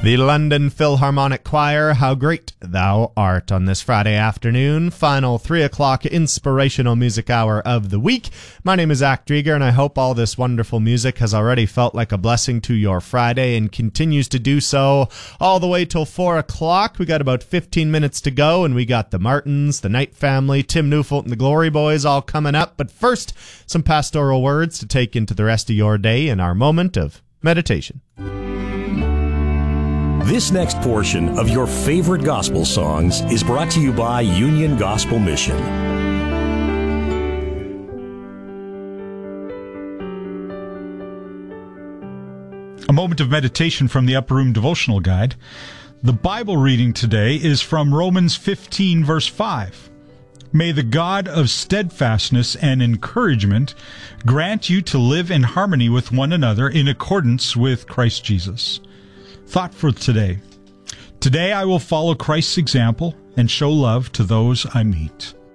The London Philharmonic Choir, How Great Thou Art, on this Friday afternoon, final 3 o'clock inspirational music hour of the week. My name is Zach Drieger, and I hope all this wonderful music has already felt like a blessing to your Friday and continues to do so all the way till 4 o'clock. We got about 15 minutes to go, and we got the Martins, the Knight family, Tim Newfolt, and the Glory Boys all coming up. But first, some pastoral words to take into the rest of your day in our moment of meditation. This next portion of your favorite gospel songs is brought to you by Union Gospel Mission. A moment of meditation from the Upper Room Devotional Guide. The Bible reading today is from Romans 15, verse 5. May the God of steadfastness and encouragement grant you to live in harmony with one another in accordance with Christ Jesus. Thought for today. Today I will follow Christ's example and show love to those I meet.